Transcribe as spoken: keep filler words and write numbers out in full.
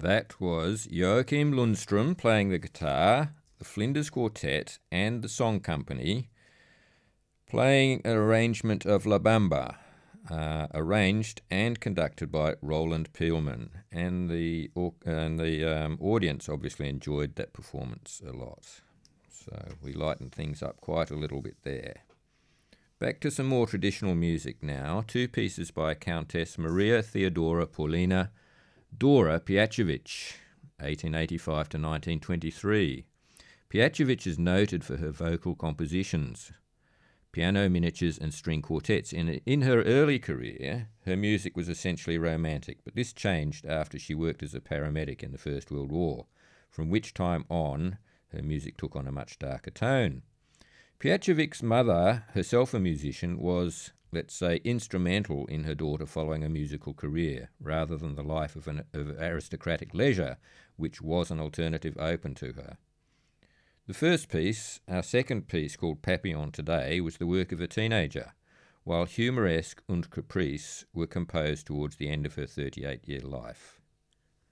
That was Joachim Lundström playing the guitar, the Flinders Quartet and the Song Company playing an arrangement of La Bamba, uh, arranged and conducted by Roland Peelman. And the, and the um, audience obviously enjoyed that performance a lot. So we lightened things up quite a little bit there. Back to some more traditional music now. Two pieces by Countess Maria Theodora Paulina Dora Piacevic, eighteen eighty-five to nineteen twenty-three. Piacevic is noted for her vocal compositions, piano miniatures and string quartets. In, in her early career, her music was essentially romantic, but this changed after she worked as a paramedic in the First World War, from which time on her music took on a much darker tone. Piacevic's mother, herself a musician, was, let's say, instrumental in her daughter following a musical career, rather than the life of, an, of aristocratic leisure, which was an alternative open to her. The first piece, our second piece called Papillon Today, was the work of a teenager, while Humoresque und Caprice were composed towards the end of her thirty-eight-year life.